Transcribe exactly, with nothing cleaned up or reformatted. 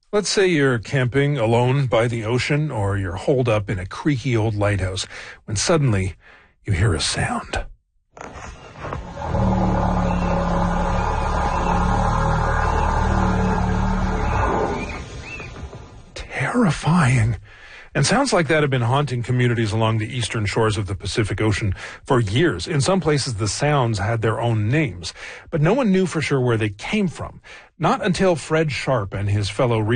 Let's say you're camping alone by the ocean, or you're holed up in a creaky old lighthouse when suddenly you hear a sound. Terrifying. And sounds like that have been haunting communities along the eastern shores of the Pacific Ocean for years. In some places, the sounds had their own names, but no one knew for sure where they came from. Not until Fred Sharp and his fellow